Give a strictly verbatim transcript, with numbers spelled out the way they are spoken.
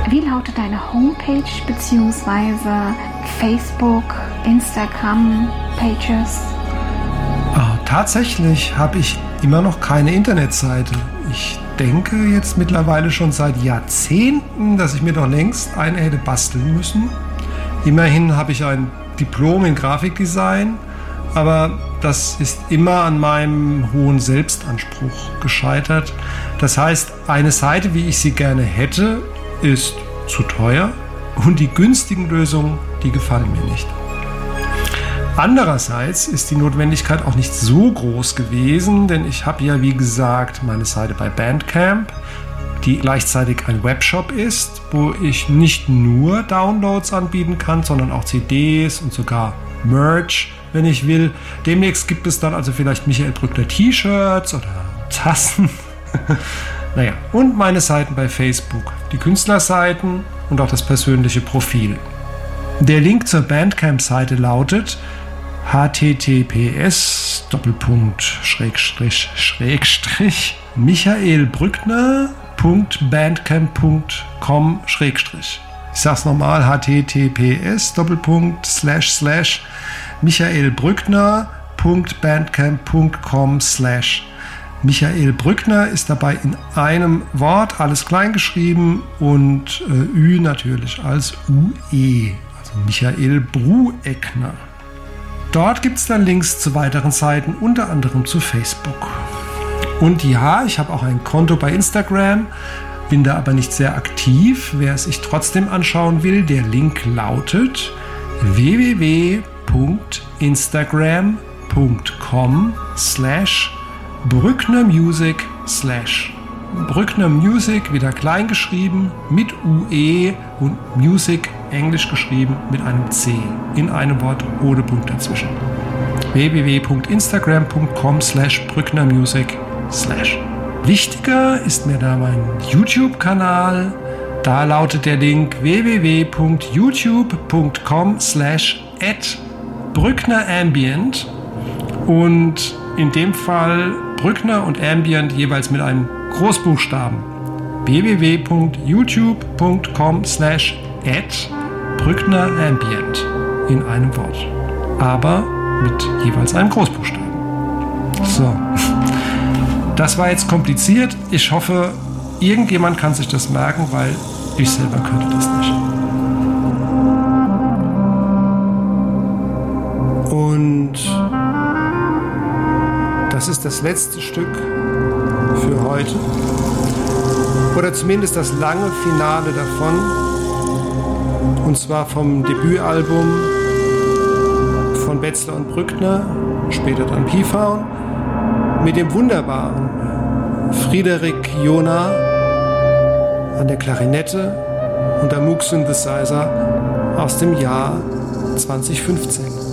Wie lautet deine Homepage bzw. Facebook, Instagram, Pages? Oh, tatsächlich habe ich immer noch keine Internetseite. Ich denke jetzt mittlerweile schon seit Jahrzehnten, dass ich mir doch längst eine hätte basteln müssen. Immerhin habe ich ein Diplom in Grafikdesign, aber das ist immer an meinem hohen Selbstanspruch gescheitert. Das heißt, eine Seite, wie ich sie gerne hätte, ist zu teuer und die günstigen Lösungen, die gefallen mir nicht. Andererseits ist die Notwendigkeit auch nicht so groß gewesen, denn ich habe ja, wie gesagt, meine Seite bei Bandcamp, die gleichzeitig ein Webshop ist, wo ich nicht nur Downloads anbieten kann, sondern auch C Ds und sogar Merch, wenn ich will. Demnächst gibt es dann also vielleicht Michael Brückner T-Shirts oder Tassen. Naja, und meine Seiten bei Facebook, die Künstlerseiten und auch das persönliche Profil. Der Link zur Bandcamp-Seite lautet https Doppelpunkt Schrägstrich Schrägstrich michaelbrückner.bandcamp.com Schrägstrich. Ich sag's nochmal, https Doppelpunkt slash slash michaelbrückner.bandcamp.com slash. Michael Brückner ist dabei in einem Wort, alles klein geschrieben und äh, Ü natürlich als U E, also Michael Brueckner. Dort gibt es dann Links zu weiteren Seiten, unter anderem zu Facebook. Und ja, ich habe auch ein Konto bei Instagram, bin da aber nicht sehr aktiv. Wer es sich trotzdem anschauen will, der Link lautet www.instagram.com slash brücknermusic slash Brückner Music wieder klein geschrieben mit U E und Music englisch geschrieben mit einem C in einem Wort ohne Punkt dazwischen. www.instagram.com slash brücknermusic slash. Wichtiger ist mir da mein YouTube-Kanal. Da lautet der Link www.youtube.com slash at brücknerambient und in dem Fall Brückner und Ambient jeweils mit einem Großbuchstaben. www.youtube.com slash at brücknerambient in einem Wort. Aber mit jeweils einem Großbuchstaben. So. Das war jetzt kompliziert. Ich hoffe, irgendjemand kann sich das merken, weil ich selber könnte das nicht. Und das ist das letzte Stück für heute. Oder zumindest das lange Finale davon. Und zwar vom Debütalbum von Betzler und Brückner, später dann P-Found, mit dem wunderbaren Friederik Jona an der Klarinette und der Moog Synthesizer aus dem Jahr zwanzig fünfzehn.